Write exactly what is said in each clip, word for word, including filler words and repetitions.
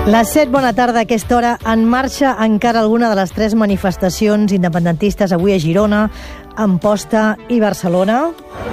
Les set, bona tarda. A aquesta hora en marxa encara alguna de les tres manifestacions independentistes avui a Girona, Amposta i Barcelona.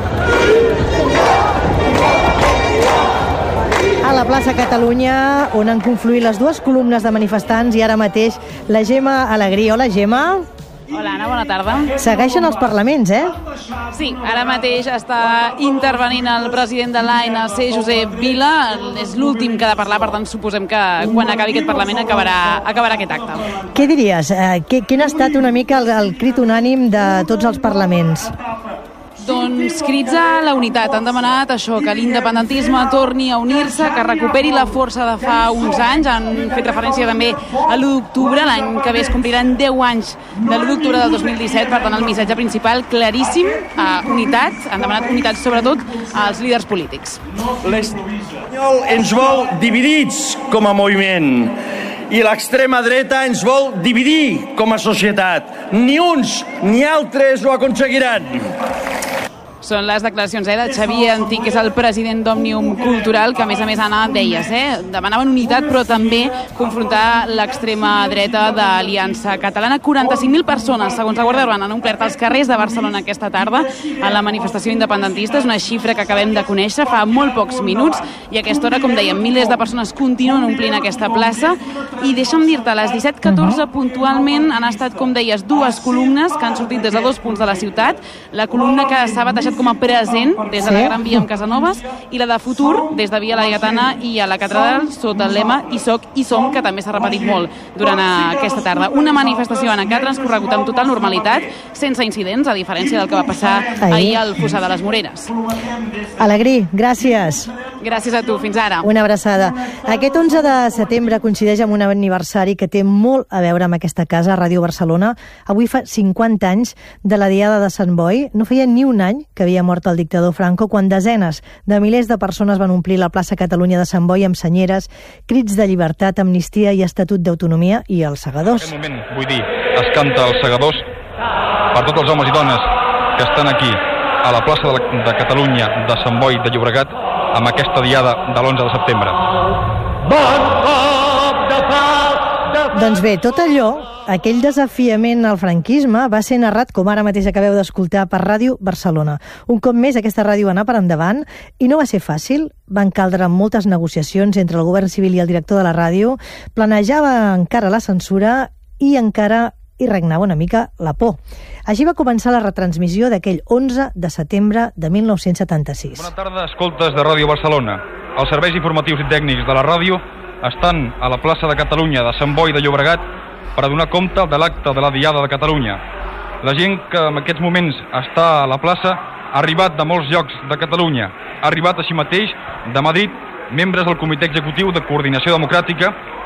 A la plaça Catalunya, on han confluït les dues columnes de manifestants, i ara mateix la Gemma Alegrí. Hola, Gemma. Hola, Anna, bona tarda. Segueixen els parlaments, eh? Sí, ara mateix està intervenint el president de l'A N C, Josep Vila. És l'últim que ha de parlar, per tant, suposem que quan acabi aquest Parlament acabarà, acabarà aquest acte. Què diries? Eh, quin ha estat una mica el, el crit unànim de tots els parlaments? Doncs crits a la unitat. Han demanat això, que l'independentisme torni a unir-se, que recuperi la força de fa uns anys. Han fet referència també a l'u d'octubre. L'any que ve es compliran deu anys de l'u d'octubre del dos mil disset. Per tant, el missatge principal claríssim, a unitat. Han demanat unitat sobretot als líders polítics. L'espanyol ens vol dividits com a moviment i l'extrema dreta ens vol dividir com a societat. Ni uns ni altres ho aconseguiran. Són les declaracions eh, de Xavier Antich, que és el president d'Òmnium Cultural, que a més a més, Anna, deies, eh, demanaven unitat però també confrontar l'extrema dreta d'Aliança Catalana. quaranta-cinc mil persones, segons la Guàrdia Urbana, han omplert els carrers de Barcelona aquesta tarda a la manifestació independentista. És una xifra que acabem de conèixer fa molt pocs minuts i a aquesta hora, com dèiem, milers de persones continuen omplint aquesta plaça. I deixa'm dir-te, a les disset catorze puntualment han estat, com deies, dues columnes que han sortit des de dos punts de la ciutat. La columna que s'ha batejat com a present des de la Gran Via amb Casanovas i la de futur des de Via Laietana i a la Catedral sota el lema Hi soc, hi som, que també s'ha repetit molt durant aquesta tarda. Una manifestació, Anna, que ha transcorregut amb total normalitat, sense incidents, a diferència del que va passar ahir al Fossar de les Moreres. Alegrí, gràcies. Gràcies a tu, fins ara. Una abraçada. Aquest onze de setembre coincideix amb un aniversari que té molt a veure amb aquesta casa, Ràdio Barcelona. Avui fa cinquanta anys de la Diada de Sant Boi. No feia ni un any que havia mort el dictador Franco, quan desenes de milers de persones van omplir la plaça Catalunya de Sant Boi amb senyeres, crits de llibertat, amnistia i estatut d'autonomia i els segadors. En aquest moment, vull dir, es canta els segadors per tots els homes i dones que estan aquí a la plaça de, la, de Catalunya de Sant Boi de Llobregat amb aquesta diada de l'onze de setembre. Doncs bé, tot allò, aquell desafiament al franquisme, va ser narrat, com ara mateix acabeu d'escoltar, per Ràdio Barcelona. Un cop més, aquesta ràdio va anar per endavant i no va ser fàcil. Van caldre moltes negociacions entre el govern civil i el director de la ràdio. Planejava encara la censura i encara hi regnava una mica la por. Així va començar la retransmissió d'aquell onze de setembre de mil nou-cents setanta-sis. Bona tarda, escoltes de Ràdio Barcelona. Els serveis informatius i tècnics de la ràdio estan a la plaça de Catalunya de Sant Boi de Llobregat per a donar compte de l'acte de la Diada de Catalunya. La gent que en aquests moments està a la plaça ha arribat de molts llocs de Catalunya. Ha arribat així mateix de Madrid membres del Comitè Executiu de Coordinació Democràtica